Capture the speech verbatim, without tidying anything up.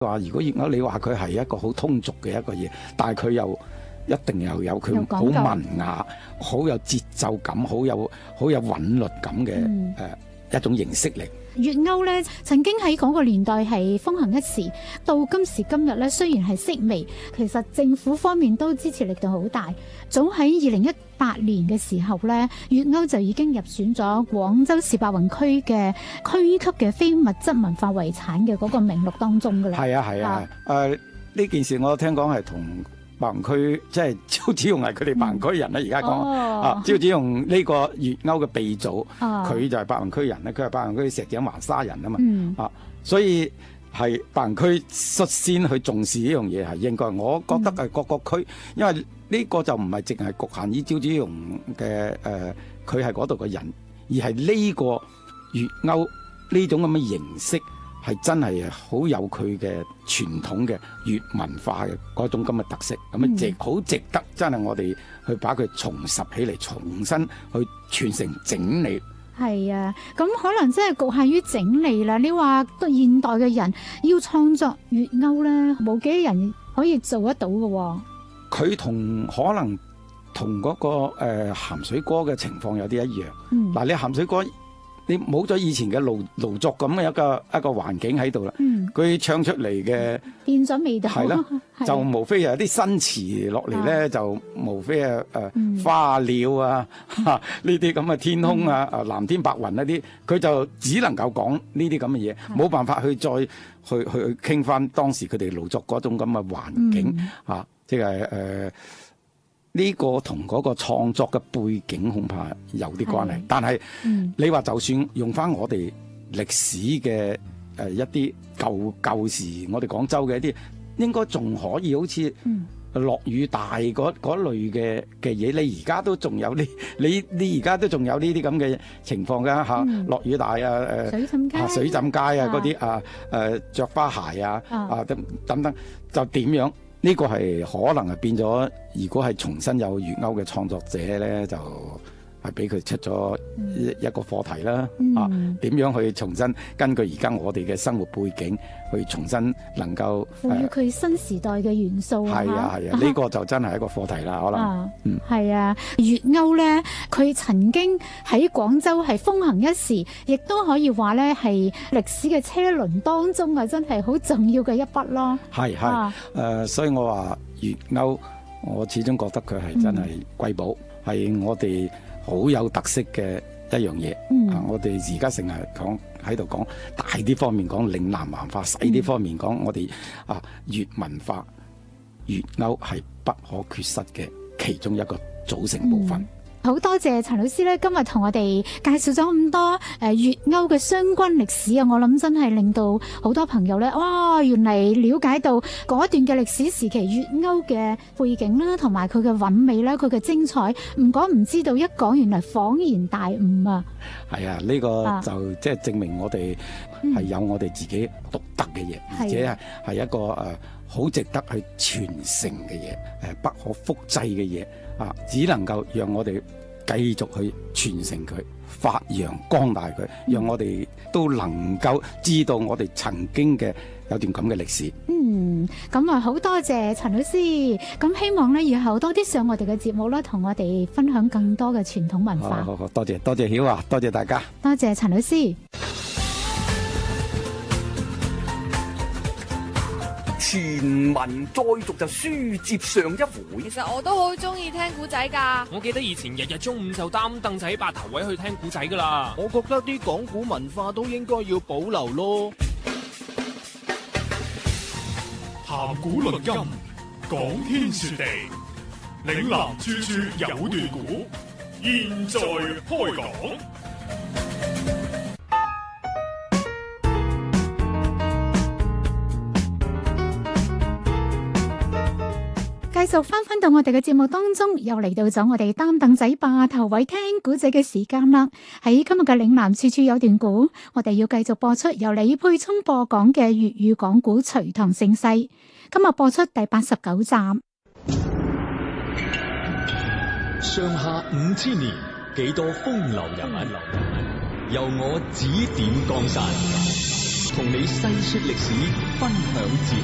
話如果粵謳，你話佢係一個好通俗嘅一個嘢，但係佢又一定又有佢好文雅、好有節奏感、好有好有韻律感嘅誒、嗯呃、一種形式嚟。 粵謳咧，曾經喺嗰個年代係風行一時，到今時今日咧，雖然係式微，其實政府方面都支持力度好大。早喺二零一八年嘅時候咧，粵謳就已經入選咗廣州市白雲區嘅區級嘅非物質文化遺產嘅嗰個名錄當中噶啦。 係啊係啊，誒呢件事我聽講係同白雲區即係趙紫陽係佢哋白雲區人咧，而家講啊，趙紫陽呢個粵謳嘅鼻祖，佢、哦、就係白雲區人咧，佢係白雲區石井橫沙人啊嘛，嗯、啊，所以係白雲區率先去重視呢樣嘢係應該。我覺得係各個區，嗯、因為呢個就唔係淨係局限於趙紫陽嘅誒，佢係嗰度嘅人，而係呢個粵謳呢種咁嘅形式。係真係好有佢嘅傳統嘅粵文化嘅嗰種咁嘅特色，咁啊值好值得真係我哋去把佢重拾起嚟，重新去傳承整理。 係啊，咁可能真係局限於整理啦。你話現代嘅人要創作粵謳咧，冇幾多人可以做得到嘅。 佢同可能同嗰、那個誒、呃、鹹水歌嘅情況有啲一樣。嗱、嗯，你鹹水歌。你冇咗以前嘅勞勞作咁嘅一個一個環境喺度啦，佢、嗯、唱出嚟嘅變咗味道係啦， 就無非係啲新詞落嚟咧，就無非係誒、呃嗯、花鳥啊呢啲咁嘅天空啊，啊、嗯、藍天白雲一啲，佢就只能夠講呢啲咁嘅嘢，冇辦法去再去去去傾翻當時佢哋勞作嗰種咁嘅環境、嗯、啊，即係誒。呃呢、這個同嗰個創作嘅背景恐怕有啲關係，但係、嗯、你話就算用翻我哋歷史嘅誒、呃、一啲舊舊時，我哋廣州嘅一啲，應該仲可以好似落雨大嗰嗰類嘅嘅嘢，你而家都仲有呢？你你而家都仲有呢啲咁嘅情況㗎嚇，落、嗯、雨大啊誒，水浸街啊水浸街啊嗰啲啊誒著花鞋啊啊等等等，就點樣？呢、這個係可能係變咗，如果係重新有粵謳嘅創作者咧，就係俾佢出咗一個課題啦、嗯。啊，點樣去重新根據而家我哋嘅生活背景，去重新能夠賦予佢新時代嘅元素。係啊係啊，呢、啊這個就真係一個課題啦。可能啊，嗯，係啊，粵謳咧，佢曾經喺廣州係風行一時，亦都可以話咧係歷史嘅車輪當中啊，真係好重要嘅一筆咯。係係，誒、啊呃，所以我話粵謳，我始終覺得佢係真係瑰寶，係、嗯、我哋好有特色嘅一樣嘢、嗯啊。我哋而家成日講喺度講大啲方面講嶺南文化，細啲方面講我哋啊粵文化，粵謳係不可缺失嘅其中一個組成部分。 好、嗯、多謝陳老師咧，今日同我哋介紹咗咁多誒粵謳嘅相關歷史啊！我諗真係令到好多朋友咧，哇！原嚟了解到嗰段嘅歷史時期粵謳嘅背景啦，同埋佢嘅韻味啦，佢嘅精彩。唔講唔知道，一講原來恍然大悟啊！ 係啊，呢、這個就即係證明我哋係有我哋自己獨特嘅嘢、嗯，而且係係一個誒好、呃、值得去傳承嘅嘢，誒、呃、不可複製嘅嘢啊！只能夠讓我哋繼續去傳承佢，發揚光大佢，讓我哋都能夠知道我哋曾經嘅有段咁嘅歷史。 嗯，咁啊好多謝陳老師，咁希望咧以後多啲上我哋嘅節目啦，同我哋分享更多嘅傳統文化。 好好好，多謝多謝曉華，多謝大家， 多謝陳老師。 前文再續就書接上一回。 其實我都好中意聽古仔噶。 我記得以前日日中午就擔凳仔八頭位去聽古仔噶啦。 我覺得啲講古文化都應該要保留咯。 談古論今，講天說地，嶺南處處有段古。現在開講。 繼續翻返到我哋嘅節目當中，又嚟到咗我哋擔凳仔霸頭位聽古仔嘅時間啦。喺今日嘅嶺南處處有段古，我哋要繼續播出由李沛聰播講嘅粵語講古《隋唐盛世》。今日播出第八十九集。 上下五千年，幾多風流人物，由我指點江山。 同你細說歷史，分享智